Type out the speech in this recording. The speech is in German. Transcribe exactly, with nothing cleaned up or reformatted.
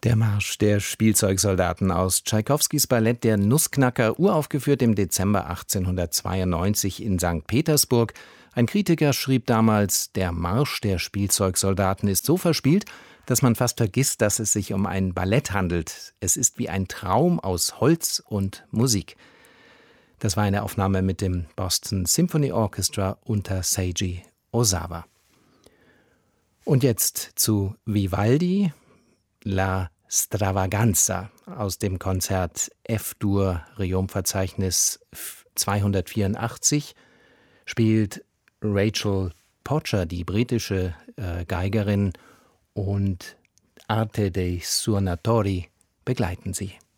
Der Marsch der Spielzeugsoldaten aus Tschaikowskis Ballett Der Nussknacker, uraufgeführt im Dezember achtzehnhundertzweiundneunzig in Sankt Petersburg. Ein Kritiker schrieb damals, der Marsch der Spielzeugsoldaten ist so verspielt, dass man fast vergisst, dass es sich um ein Ballett handelt. Es ist wie ein Traum aus Holz und Musik. Das war eine Aufnahme mit dem Boston Symphony Orchestra unter Seiji Ozawa. Und jetzt zu Vivaldi, La Stravaganza aus dem Konzert F-Dur, Requiem-Verzeichnis zweihundertvierundachtzig, spielt Rachel Pocher, die britische äh, Geigerin, und Arte dei Suonatori begleiten sie.